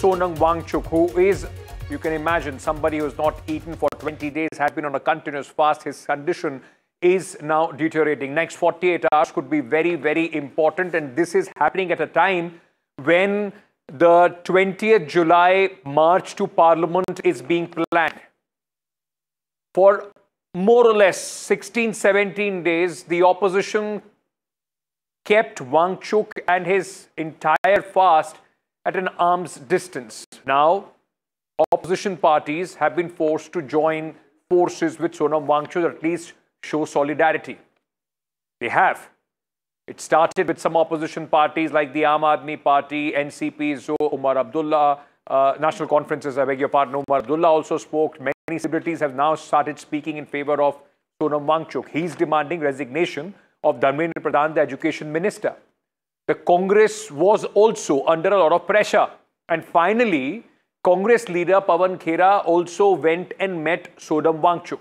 Sonam Wangchuk, who is, you can imagine, somebody who has not eaten for 20 days, has been on a continuous fast. His condition is now deteriorating. Next 48 hours could be very, very important. And this is happening at a time when the 20th July march to Parliament is being planned. For more or less 16, 17 days, the opposition kept Wangchuk and his entire fast at an arm's distance. Now, opposition parties have been forced to join forces with Sonam Wangchuk, at least show solidarity. They have. It started with some opposition parties like the Aam Aadmi Party, NCP, Umar Abdullah, National Conferences, I beg your pardon, Umar Abdullah also spoke. Many celebrities have now started speaking in favor of Sonam Wangchuk. He's demanding resignation of Dharmendra Pradhan, the Education Minister. The Congress was also under a lot of pressure. And finally, Congress leader Pawan Khera also went and met Sonam Wangchuk.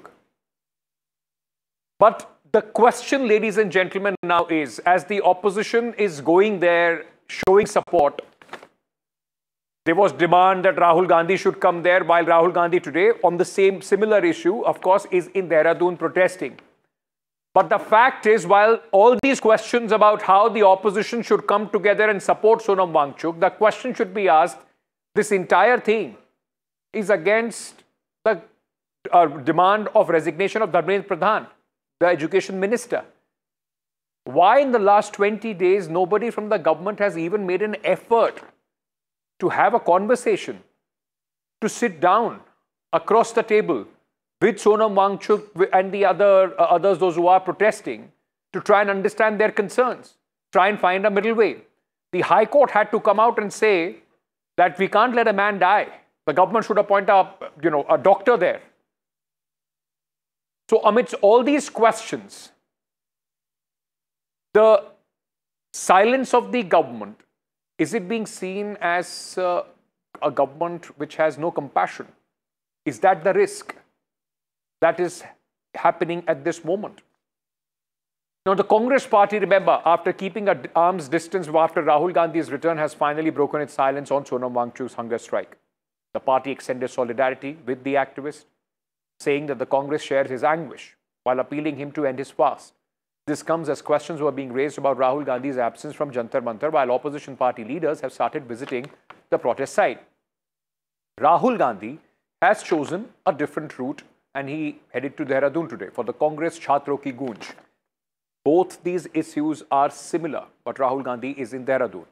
But the question, ladies and gentlemen, now is, as the opposition is going there, showing support, there was demand that Rahul Gandhi should come there, while Rahul Gandhi today, on the similar issue, of course, is in Dehradun protesting. But the fact is, while all these questions about how the opposition should come together and support Sonam Wangchuk, the question should be asked, this entire thing is against the demand of resignation of Dharmendra Pradhan, the Education Minister. Why in the last 20 days, nobody from the government has even made an effort to have a conversation, to sit down across the table with Sonam Wangchuk and the others, those who are protesting, to try and understand their concerns, try and find a middle way? The High Court had to come out and say that we can't let a man die. The government should appoint a doctor there. So amidst all these questions, the silence of the government, is it being seen as a government which has no compassion? Is that the risk that is happening at this moment? Now, the Congress party, remember, after keeping at arm's distance after Rahul Gandhi's return, has finally broken its silence on Sonam Wangchuk's hunger strike. The party extended solidarity with the activist, saying that the Congress shares his anguish while appealing him to end his fast. This comes as questions were being raised about Rahul Gandhi's absence from Jantar Mantar, while opposition party leaders have started visiting the protest site. Rahul Gandhi has chosen a different route and he headed to Dehradun today for the Congress Chhatron Ki Goonj. Both these issues are similar, but Rahul Gandhi is in Dehradun.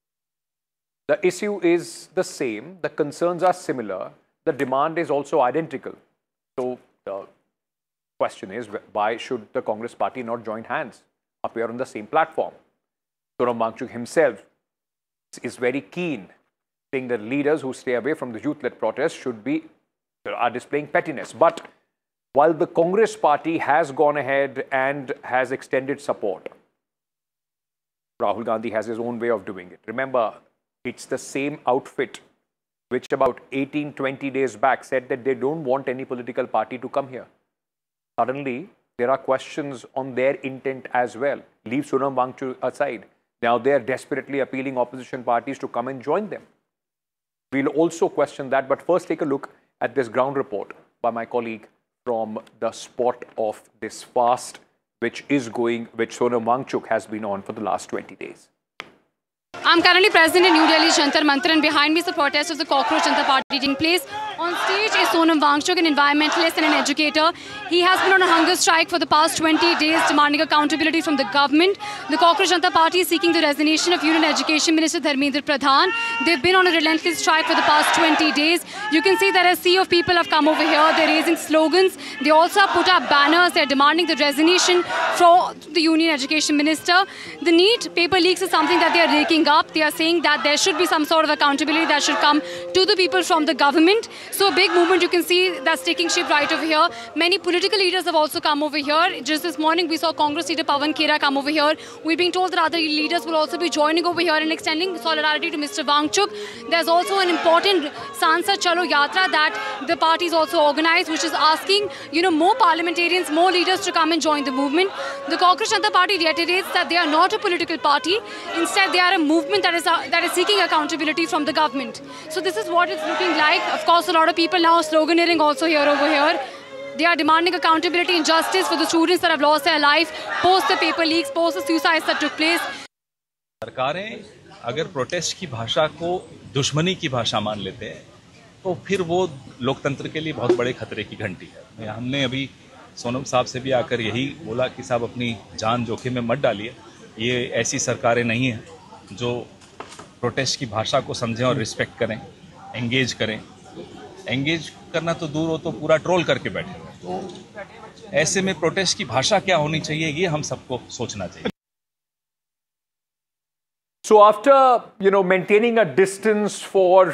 The issue is the same, the concerns are similar, the demand is also identical. So the question is, why should the Congress party not join hands, appear on the same platform? Sonam Wangchuk himself is very keen, saying that leaders who stay away from the youth-led protests are displaying pettiness. But while the Congress party has gone ahead and has extended support, Rahul Gandhi has his own way of doing it. Remember, it's the same outfit which about 18-20 days back said that they don't want any political party to come here. Suddenly, there are questions on their intent as well. Leave Sonam Wangchuk aside. Now they are desperately appealing opposition parties to come and join them. We'll also question that, but first take a look at this ground report by my colleague from the spot of this fast, which Sonam Wangchuk has been on for the last 20 days. I'm currently present in New Delhi's Jantar Mantar, and behind me is the protest of the Cockroach Janata Party taking place. On stage is Sonam Wangchuk, an environmentalist and an educator. He has been on a hunger strike for the past 20 days, demanding accountability from the government. The Cockroach Janata Party is seeking the resignation of Union Education Minister Dharmendra Pradhan. They've been on a relentless strike for the past 20 days. You can see that a sea of people have come over here. They're raising slogans. They also have put up banners. They're demanding the resignation from the Union Education Minister. The NEET paper leaks is something that they are raking up. They are saying that there should be some sort of accountability that should come to the people from the government. So a big movement you can see that's taking shape right over here. Many political leaders have also come over here. Just this morning we saw Congress leader Pawan Khera come over here. We're being told that other leaders will also be joining over here and extending solidarity to Mr. Wangchuk. There's also an important Sansad Chalo Yatra that the party is also organized, which is asking, more parliamentarians, more leaders to come and join the movement. The Cockroach Janata Party reiterates that they are not a political party. Instead, they are a movement that is seeking accountability from the government. So this is what it's looking like. Of course, a lot of people now sloganeering also over here. They are demanding accountability and justice for the students that have lost their life post the paper leaks, post the suicides that took place. सरकारें अगर protest की भाषा को दुश्मनी की भाषा मान लेते हैं तो फिर वो लोकतंत्र के लिए बहुत बड़े खतरे की घंटी है। हमने अभी सोनम साहब से भी आकर यही बोला कि साहब अपनी जान जोखिम में मत डालिए। ये ऐसी सरकारें नहीं हैं जो प्रोटेस्ट की भाषा को समझें और रिस्पेक्ट करें, एंगेज करें। एंगेज करना तो दूर हो तो पूरा ट्रोल करके बैठे हुए। तो ऐसे में प्रोटेस्ट की भाषा क्या होनी चाहिए ये हम सबको सोचना चाहिए। So after, maintaining a distance for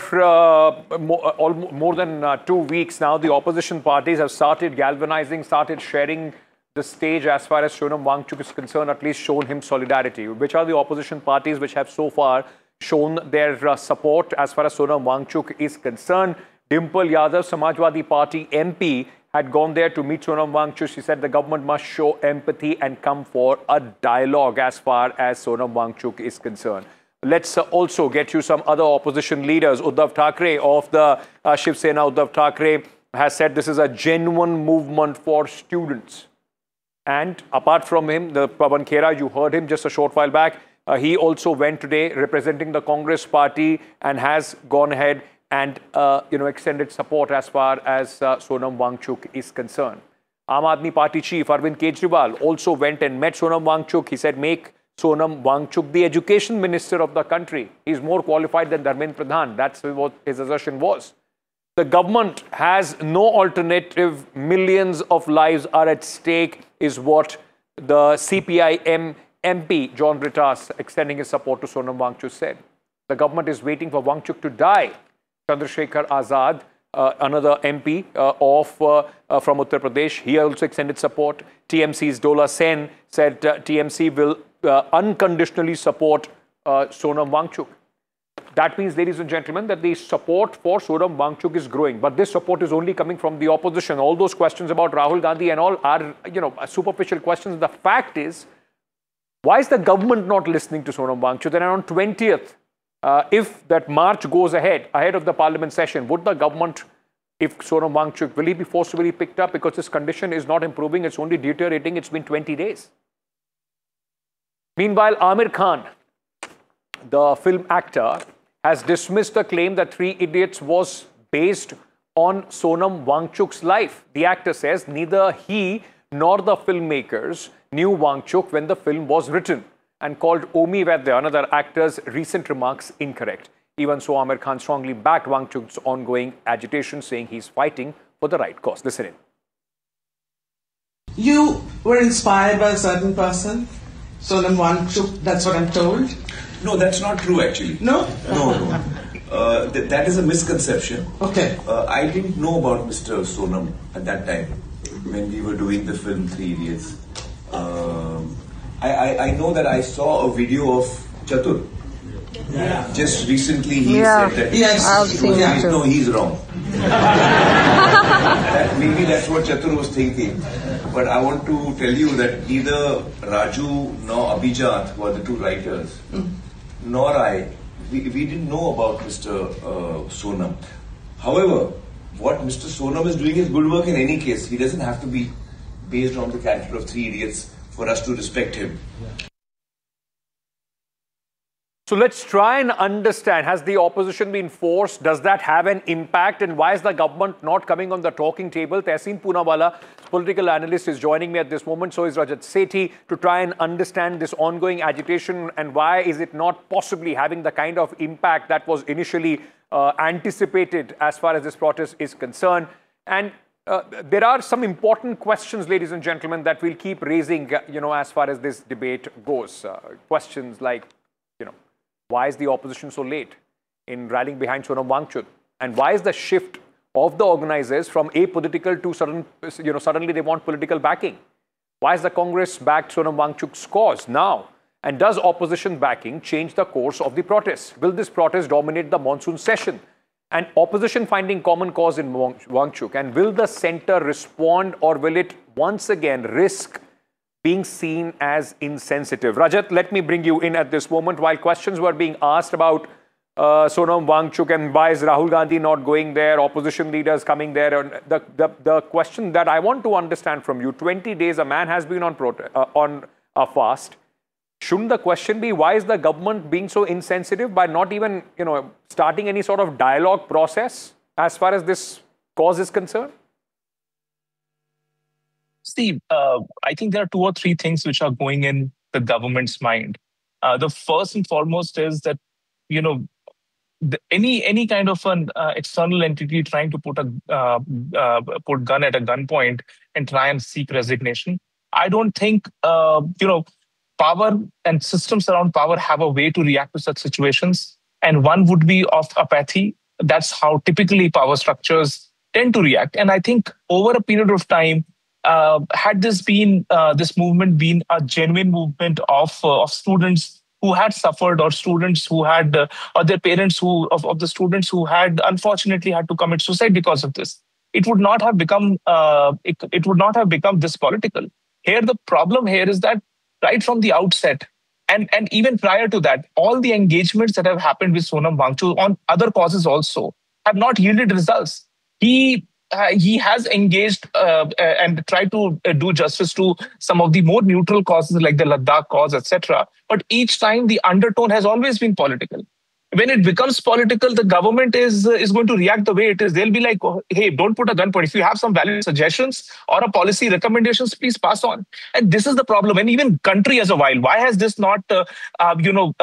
more than 2 weeks now, the opposition parties have started galvanizing, started sharing the stage as far as Sonam Wangchuk is concerned, at least shown him solidarity. Which are the opposition parties which have so far shown their support as far as Sonam Wangchuk is concerned? Dimple Yadav, Samajwadi Party MP, had gone there to meet Sonam Wangchuk. She said the government must show empathy and come for a dialogue as far as Sonam Wangchuk is concerned. Let's also get you some other opposition leaders. Uddhav Thackeray of the Shiv Sena, Uddhav Thackeray has said this is a genuine movement for students. And apart from him, the Pawan Khera, you heard him just a short while back, he also went today representing the Congress party and has gone ahead and extended support as far as Sonam Wangchuk is concerned. Aam Aadmi Party chief Arvind Kejriwal also went and met Sonam Wangchuk. He said, make Sonam Wangchuk the education minister of the country. He's more qualified than Dharmendra Pradhan. That's what his assertion was. The government has no alternative. Millions of lives are at stake, is what the CPIM MP John Brittas, extending his support to Sonam Wangchuk, said. The government is waiting for Wangchuk to die. Chandrasekhar Azad, another MP from Uttar Pradesh, he also extended support. TMC's Dola Sen said TMC will unconditionally support Sonam Wangchuk. That means, ladies and gentlemen, that the support for Sonam Wangchuk is growing. But this support is only coming from the opposition. All those questions about Rahul Gandhi and all are, superficial questions. The fact is, why is the government not listening to Sonam Wangchuk? Then on 20th, if that march goes ahead of the parliament session, would the government, if Sonam Wangchuk, will he be forcibly picked up because his condition is not improving, it's only deteriorating, it's been 20 days. Meanwhile, Amir Khan, the film actor, has dismissed the claim that Three Idiots was based on Sonam Wangchuk's life. The actor says neither he nor the filmmakers knew Wangchuk when the film was written, and called Omi Vaidya, another actor's recent remarks, incorrect. Even so, Amir Khan strongly backed Wangchuk's ongoing agitation, saying he's fighting for the right cause. Listen in. You were inspired by a certain person, Sonam Wangchuk, that's what I'm told. No, that's not true actually. No? No. That is a misconception. Okay. I didn't know about Mr. Sonam at that time when we were doing the film Three Idiots. I know that I saw a video of Chatur. Yeah. Just recently he said that he's wrong. Maybe that's what Chatur was thinking. But I want to tell you that neither Raju nor Abhijat, who are the two writers, nor I, we didn't know about Mr. Sonam. However, what Mr. Sonam is doing is good work in any case. He doesn't have to be based on the character of Three Idiots for us to respect him. So let's try and understand, has the opposition been forced? Does that have an impact? And why is the government not coming on the talking table? Tehseen Poonawala, political analyst, is joining me at this moment. So is Rajat Sethi, to try and understand this ongoing agitation and why is it not possibly having the kind of impact that was initially anticipated as far as this protest is concerned. And there are some important questions, ladies and gentlemen, that we'll keep raising, as far as this debate goes. Questions like, why is the opposition so late in rallying behind Sonam Wangchuk? And why is the shift of the organizers from apolitical to suddenly they want political backing. Why has the Congress backed Sonam Wangchuk's cause now? And does opposition backing change the course of the protests? Will this protest dominate the monsoon session? And opposition finding common cause in Wangchuk? And will the centre respond, or will it once again risk being seen as insensitive? Rajat, let me bring you in at this moment. While questions were being asked about Sonam Wangchuk and why is Rahul Gandhi not going there, opposition leaders coming there, and the question that I want to understand from you, 20 days a man has been on a fast. Shouldn't the question be, why is the government being so insensitive by not even, starting any sort of dialogue process as far as this cause is concerned? Steve, I think there are 2 or 3 things which are going in the government's mind. The first and foremost is that, any kind of an external entity trying to put gun at a gunpoint and try and seek resignation. I don't think, power and systems around power have a way to react to such situations. And one would be of apathy. That's how typically power structures tend to react. And I think over a period of time, had this movement been a genuine movement of students who had suffered, or students who had, or their parents of the students who had unfortunately had to commit suicide because of this, it would not have become this political. Here, the problem here is that right from the outset, and even prior to that, all the engagements that have happened with Sonam Wangchuk on other causes also have not yielded results. He has engaged and tried to do justice to some of the more neutral causes like the Ladakh cause, etc. But each time the undertone has always been political. When it becomes political, the government is going to react the way it is. They'll be like, oh, hey, don't put a gun point. If you have some valid suggestions or a policy recommendations, please pass on. And this is the problem. And even country as a whole, why has this not, caught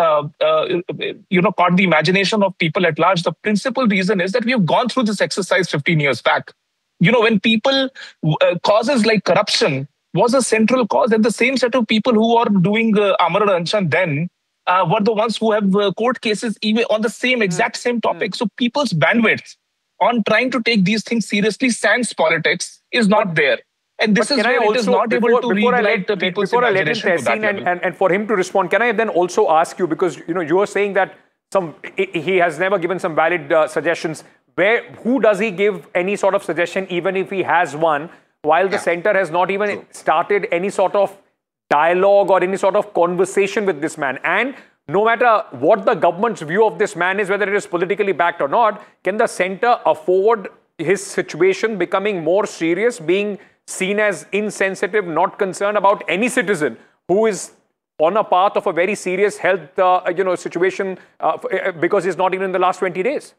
the imagination of people at large? The principal reason is that we have gone through this exercise 15 years back. When people, causes like corruption was a central cause, and the same set of people who are doing Amar Anshan then, were the ones who have court cases even on the exact same topic. So people's bandwidth on trying to take these things seriously, sans politics, is not there. And this is where it is not able to reignite the people's imagination to that level. And for him to respond, can I then also ask you, because you are saying that he has never given some valid suggestions. Who does he give any sort of suggestion, even if he has one, while the centre has not even started any sort of dialogue or any sort of conversation with this man? And no matter what the government's view of this man is, whether it is politically backed or not, can the centre afford his situation becoming more serious, being seen as insensitive, not concerned about any citizen who is on a path of a very serious health situation because he's not even in the last 20 days?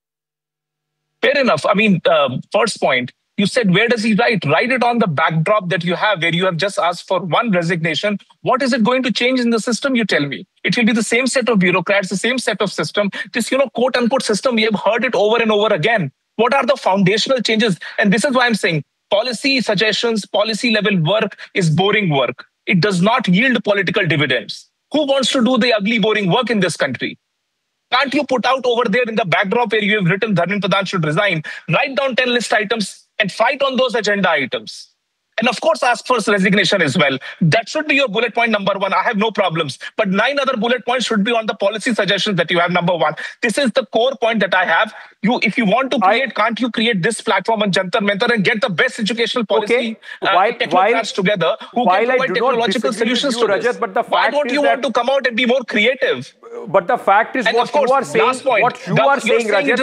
Fair enough. I mean, first point, you said, where does he write? Write it on the backdrop that you have, where you have just asked for one resignation. What is it going to change in the system, you tell me? It will be the same set of bureaucrats, the same set of system. This, quote unquote system, we have heard it over and over again. What are the foundational changes? And this is why I'm saying policy suggestions, policy level work is boring work. It does not yield political dividends. Who wants to do the ugly, boring work in this country? Can't you put out over there in the backdrop where you have written Dharmendra Pradhan should resign, write down 10 list items and fight on those agenda items? And of course, ask for resignation as well. That should be your bullet point number 1. I have no problems. But 9 other bullet points should be on the policy suggestions that you have, number 1. This is the core point that I have. If you want to create, can't you create this platform on Jantar Mantar and get the best educational policy technocrats together who can provide technological solutions to this? Rajat, but the fact why don't you want to come out and be more creative? But the fact is, what you are saying, Rajat,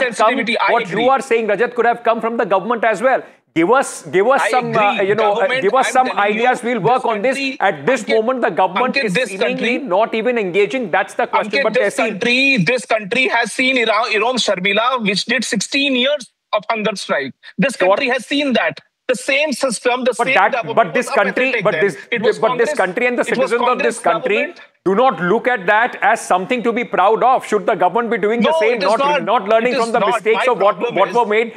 could have come from the government as well. Give us some ideas. We'll work on this. At this moment, the government is seemingly not even engaging. That's the question. But this country has seen Iram Sharmila, which did 16 years of hunger strike. This country has seen that. The same system, this country and the citizens of this country do not look at that as something to be proud of. Should the government be doing the same, not learning from the mistakes of what were made